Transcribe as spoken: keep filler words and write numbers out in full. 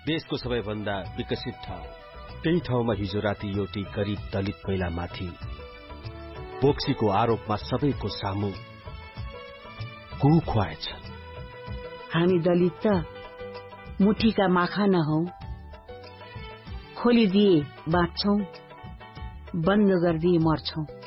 देशको सबैभन्दा विकसित ठाउँ। त्यही ठाउँमा हिजो राति एउटी गरिब दलित महिलामाथि बोक्सीको आरोपमा सबैको सामु गु खुवाएछ। हामी दलित त मुठीका माखा नहौ। खोलिदिए बाँच्छौं, बन्द गरिदिए मर्छौं।